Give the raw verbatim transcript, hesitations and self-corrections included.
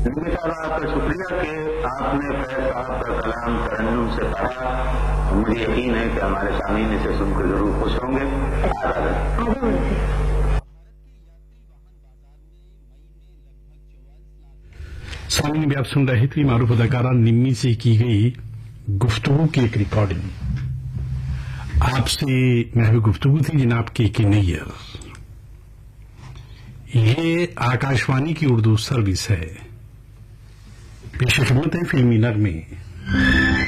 नकवी साहब आपका शुक्रिया कि आपने फैज साहब का कलाम तरन्नुम से पढ़ा। मुझे यकीन है कि हमारे सामीन इसे सुनकर जरूर खुश होंगे। सामीन भी आप सुन रहे थे मारूफ अदाकारा निम्मी से की गई गुफ्तगू की एक रिकॉर्डिंग। आपसे महबूब गुफ्तगू थी जनाब के के नैयर। ये आकाशवाणी की उर्दू सर्विस है। पेश खिदमत है फिल्मी नगमे।